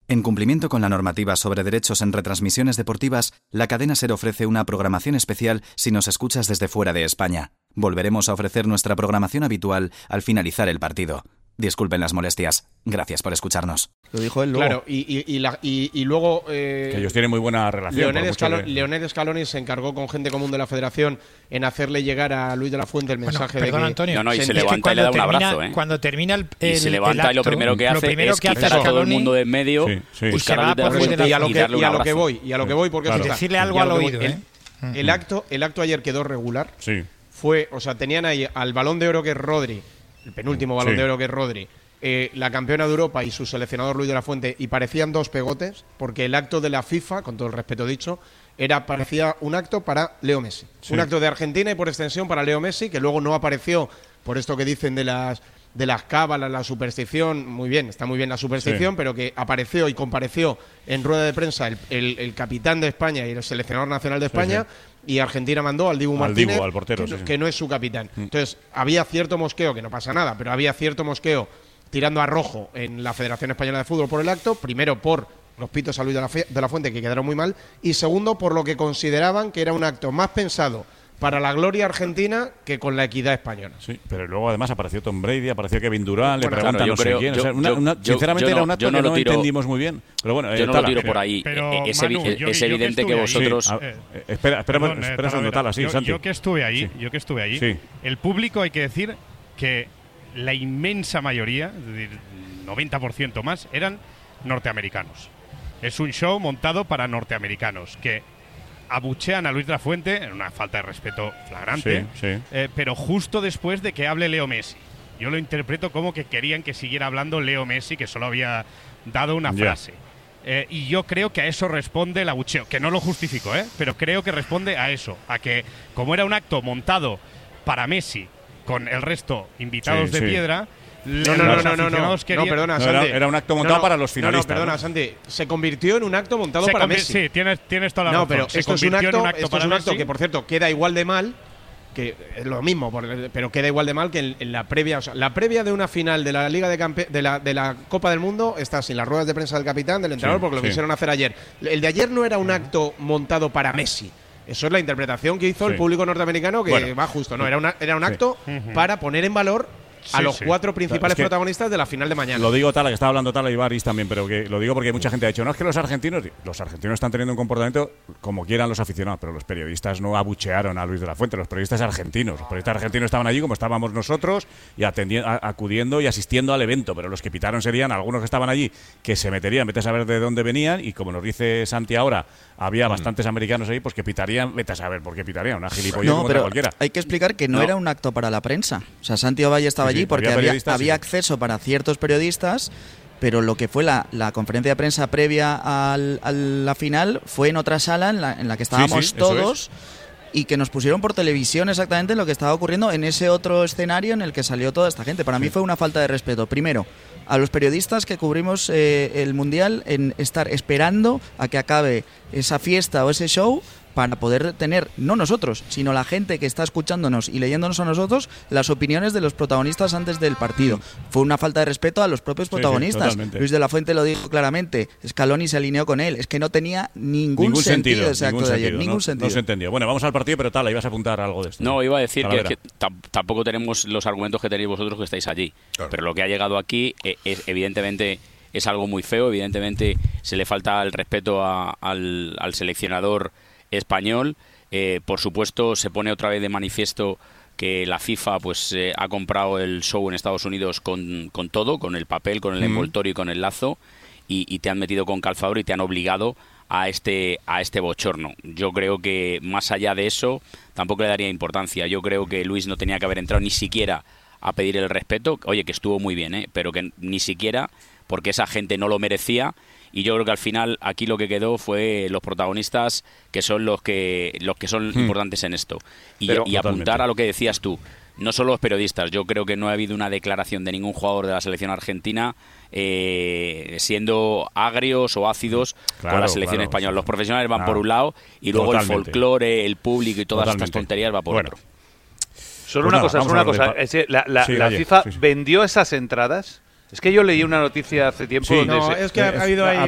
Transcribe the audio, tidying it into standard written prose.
En cumplimiento con la normativa sobre derechos en retransmisiones deportivas, la cadena SER ofrece una programación especial si nos escuchas desde fuera de España. Volveremos a ofrecer nuestra programación habitual al finalizar el partido. Disculpen las molestias. Gracias por escucharnos. Lo dijo él luego. Claro, y luego… que ellos tienen muy buena relación. Leonel Scaloni se encargó con gente común de la federación en hacerle llegar a Luis de la Fuente el mensaje de que… Antonio, no, y se levanta y le da un abrazo, ¿eh? Cuando termina el y se levanta acto, y lo primero que hace es quitar a todo el mundo de en medio, buscar a Luis de la Fuente y a lo darle un abrazo. que voy, porque claro. Decirle algo al oído, el acto ayer quedó regular. Sí. Fue, o sea, tenían ahí al Balón de Oro que es Rodri, el penúltimo Balón de Oro que es Rodri, la campeona de Europa y su seleccionador Luis de la Fuente, y parecían dos pegotes, porque el acto de la FIFA, con todo el respeto dicho, parecía un acto para Leo Messi. Sí. Un acto de Argentina y por extensión para Leo Messi, que luego no apareció por esto que dicen de las cábalas, la superstición. Muy bien, está muy bien la superstición, pero que apareció y compareció en rueda de prensa el capitán de España y el seleccionador nacional de España, y Argentina mandó al Dibu Martínez, al portero, que no es su capitán. Entonces, había cierto mosqueo, que no pasa nada, pero había cierto mosqueo tirando a rojo en la Federación Española de Fútbol por el acto, primero por los pitos a Luis de la Fuente, que quedaron muy mal, y segundo por lo que consideraban que era un acto más pensado para la gloria argentina que con la equidad española. Sí, pero luego además apareció Tom Brady, apareció Kevin Durant, le preguntan claro, no sé quién. Sinceramente era un acto que no entendimos muy bien. Pero bueno, yo no lo tiro por ahí. Es evidente que vosotros… Sí. Espera un segundo, tal, así, Santi. Yo que estuve allí, el público, hay que decir que la inmensa mayoría, es decir, 90% más, eran norteamericanos. Es un show montado para norteamericanos que abuchean a Luis de la Fuente en una falta de respeto flagrante, pero justo después de que hable Leo Messi. Yo lo interpreto como que querían que siguiera hablando Leo Messi, que solo había dado una frase. Y yo creo que a eso responde el abucheo, que no lo justifico, pero creo que responde a eso, a que como era un acto montado para Messi con el resto invitados de piedra… No, perdona, Santi. Era un acto montado para los finalistas. No, perdona, Santi. Se convirtió en un acto montado para Messi. Sí, tienes toda la razón. No, pero esto es un acto que, por cierto, queda igual de mal, que es lo mismo, pero queda igual de mal que en la previa. O sea, la previa de una final de la Liga de la Copa del Mundo está sin las ruedas de prensa del capitán, del entrenador, porque lo quisieron hacer ayer. El de ayer no era un acto montado para Messi. Eso es la interpretación que hizo el público norteamericano, que va justo. No, era un acto para poner en valor a los cuatro principales protagonistas de la final de mañana. Lo digo que estaba hablando y Baris también, pero que lo digo porque mucha gente ha dicho, no, es que los argentinos están teniendo un comportamiento como quieran los aficionados, pero los periodistas no abuchearon a Luis de la Fuente, los periodistas argentinos estaban allí como estábamos nosotros y acudiendo y asistiendo al evento, pero los que pitaron serían algunos que estaban allí, que se meterían, vete a saber de dónde venían, y como nos dice Santi ahora, había bastantes americanos ahí, pues que pitarían, vete a saber por qué pitarían, una gilipollez como cualquiera. Hay que explicar que no era un acto para la prensa. O sea, Santi Ovalle estaba allí porque había acceso para ciertos periodistas, pero lo que fue la conferencia de prensa previa a la final fue en otra sala en la que estábamos todos, y que nos pusieron por televisión exactamente lo que estaba ocurriendo en ese otro escenario en el que salió toda esta gente. Para mí fue una falta de respeto, primero, a los periodistas que cubrimos el Mundial, en estar esperando a que acabe esa fiesta o ese show para poder tener, no nosotros, sino la gente que está escuchándonos y leyéndonos a nosotros, las opiniones de los protagonistas antes del partido. Fue una falta de respeto a los propios protagonistas. Luis de la Fuente lo dijo claramente, Scaloni se alineó con él. Es que no tenía ningún sentido ese acto de ayer. Ningún sentido. No se entendió. Bueno, vamos al partido, pero ibas a apuntar algo de esto. No, iba a decir que tampoco tenemos los argumentos que tenéis vosotros que estáis allí. Claro. Pero lo que ha llegado aquí evidentemente es algo muy feo. Evidentemente se le falta el respeto al seleccionador español. Por supuesto, se pone otra vez de manifiesto que la FIFA ha comprado el show en Estados Unidos con todo, con el papel, con el envoltorio y con el lazo, y te han metido con calzador y te han obligado a este bochorno. Yo creo que más allá de eso tampoco le daría importancia. Yo creo que Luis no tenía que haber entrado ni siquiera a pedir el respeto. Oye, que estuvo muy bien, pero que ni siquiera, porque esa gente no lo merecía. Y yo creo que al final aquí lo que quedó fue los protagonistas, que son los que son importantes en esto. Y apuntar a lo que decías tú, no solo los periodistas. Yo creo que no ha habido una declaración de ningún jugador de la selección argentina siendo agrios o ácidos con la selección española. Los profesionales van por un lado y luego el folclore, el público y todas estas tonterías va por otro. Solo una cosa. La FIFA vendió esas entradas. Es que yo leí una noticia hace tiempo. Es que ha habido ahí